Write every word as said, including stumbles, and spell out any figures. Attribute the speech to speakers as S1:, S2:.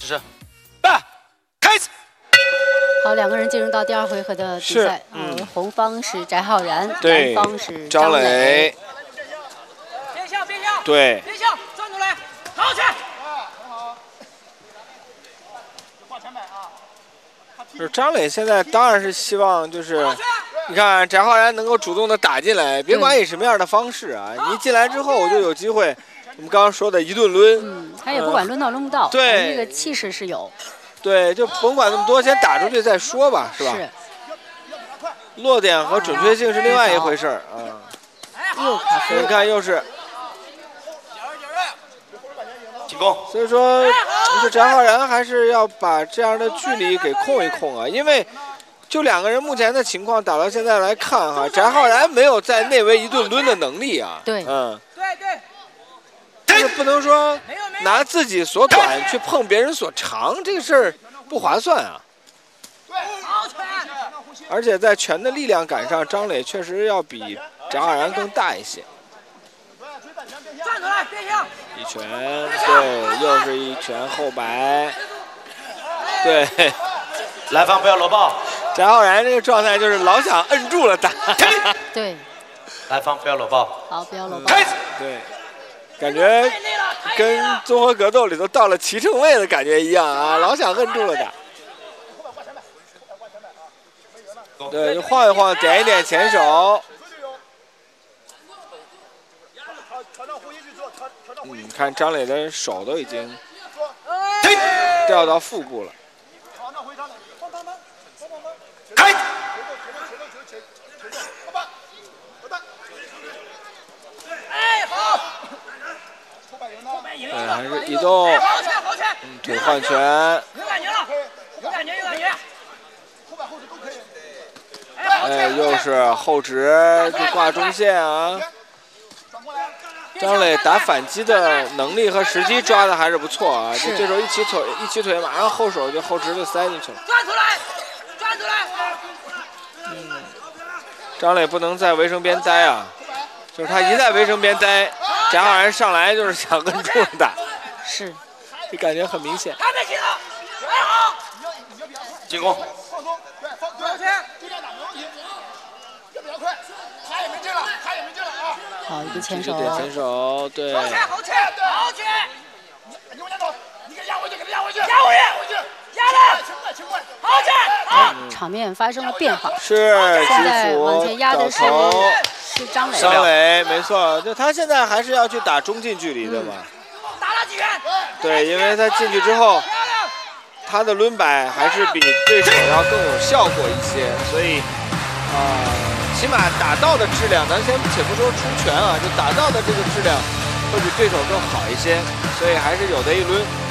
S1: 十，八，开始。
S2: 好，两个人进入到第二回合的比赛。嗯，呃、红方是翟浩然，蓝方是张磊。
S3: 别笑，别笑。
S2: 对。
S3: 别笑，站出来，好去。
S4: 就是张磊现在当然是希望，就是你看翟浩然能够主动的打进来，别管以什么样的方式啊，你一进来之后我就有机会。我们刚刚说的一顿抡，
S2: 嗯，他也不管抡到抡不到，
S4: 对，
S2: 这个气势是有。
S4: 对，就甭管那么多，先打出去再说吧，是吧？
S2: 是。
S4: 落点和准确性是另外一回事儿啊。
S2: 又卡夫，
S4: 你看又是。
S1: 进攻。
S4: 所以说，这翟浩然还是要把这样的距离给控一控啊，因为就两个人目前的情况打到现在来看哈、啊，翟浩然没有在内围一顿抡的能力啊。
S2: 对。
S4: 嗯。
S3: 对对。
S4: 但是不能说拿自己所短去碰别人所长，这个事儿不划算啊。而且在拳的力量感上，张磊确实要比翟浩然更大一些。
S3: 站出来，别笑。
S4: 一拳，对，又是一拳后摆，对。
S1: 蓝方不要搂抱。
S4: 翟浩然这个状态就是老想摁住了打。
S2: 对。
S1: 蓝方不要搂抱。
S2: 好，不要搂抱。
S4: 对。感觉跟综合格斗里头到了齐正位的感觉一样啊，老想摁住了打。对，就晃一晃，点一点前手。嗯，看张磊的手都已经掉到腹部了。
S1: 开。
S3: 哎，好。
S4: 对，还是移动，嗯，腿换拳。
S3: 有感觉了，有感觉，有感觉。
S4: 哎，又是后直就挂中线啊。张磊打反击的能力和时机抓的还是不错啊，就这手一起腿一起腿，马上后手就后直就塞进去了。
S3: 转出来，转出来。
S4: 嗯，张磊不能在围绳边待啊，就是他一在围绳边待。翟浩然上来就是想摁住了打，
S2: 是，
S4: 这感觉很明显。
S3: 还没起头，还好。
S1: 进攻。
S3: 放松，对，放松。就这样打没问题。这比较快，他也没劲了，他也没劲了啊。
S2: 好，一个前手。
S4: 点前手，对。
S3: 好拳，好拳，好拳。你往前走，你给压回去，给他压回去，压回去，压了。轻快，轻快，好拳，好。
S2: 场面发生了变化。
S4: 是，
S2: 现在往前压的是。是张磊，
S4: 张磊没错，就他现在还是要去打中近距离的嘛。
S3: 打了几拳？
S4: 对，因为他进去之后，他的抡摆还是比对手要更有效果一些，所以啊、呃，起码打到的质量，咱先且不说出拳啊，就打到的这个质量会比对手更好一些，所以还是有的一抡。